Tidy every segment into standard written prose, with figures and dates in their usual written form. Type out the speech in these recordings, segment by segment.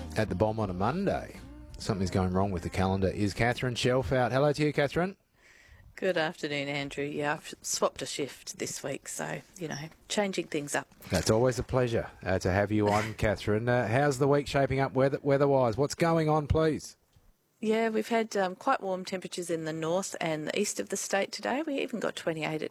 at the Bomb on a Monday. Something's going wrong with the calendar. Is Catherine Shelfout. Hello to you, Catherine. Good afternoon, Andrew. Yeah, I've swapped a shift this week, so, changing things up. That's always a pleasure to have you on, Catherine. How's the week shaping up weather-wise? What's going on, please? Yeah, we've had quite warm temperatures in the north and the east of the state today. We even got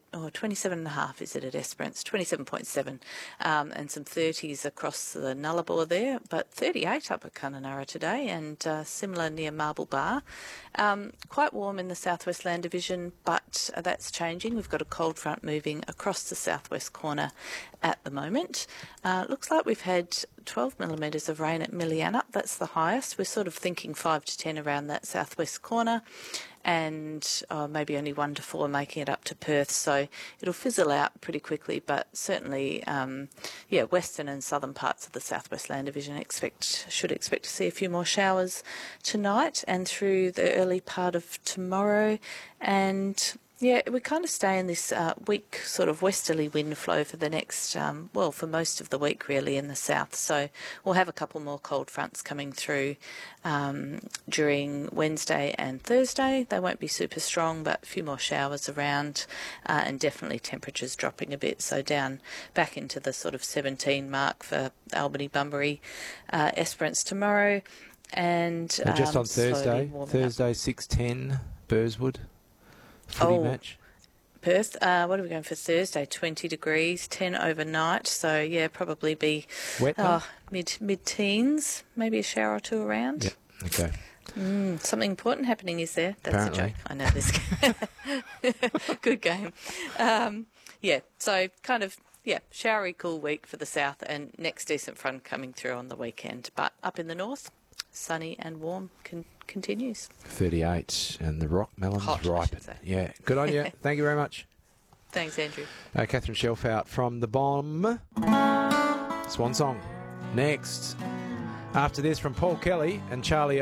27.5 is it at Esperance, 27.7, and some 30s across the Nullarbor there, but 38 up at Kununurra today and similar near Marble Bar. Quite warm in the southwest land division, but that's changing. We've got a cold front moving across the southwest corner at the moment. Looks like we've had 12 millimetres of rain at Miliannup. That's the highest. We're sort of thinking 5 to 10 around that southwest corner, and maybe only 1 to 4 making it up to Perth. So it'll fizzle out pretty quickly, but certainly, western and southern parts of the southwest land division should expect to see a few more showers tonight and through the early part of tomorrow. And yeah, we kind of stay in this weak sort of westerly wind flow for the next, for most of the week really in the south. So we'll have a couple more cold fronts coming through during Wednesday and Thursday. They won't be super strong, but a few more showers around and definitely temperatures dropping a bit. So down back into the sort of 17 mark for Albany, Bunbury, Esperance tomorrow. And just on Thursday, 6:10, Burswood. Footy match. Perth, what are we going for Thursday? 20 degrees, 10 overnight. So, yeah, probably be wet mid-teens, maybe a shower or two around. Yep, okay. Something important happening, is there? That's Apparently. a joke. I know this. Good game. So kind of, showery, cool week for the south and next decent front coming through on the weekend. But up in the north, sunny and warm continues. 38 and the rock melons ripen. Yeah, good on you. Thank you very much. Thanks, Andrew. Catherine Shelfout from The Bomb. Swan Song. Next. After this from Paul Kelly and Charlie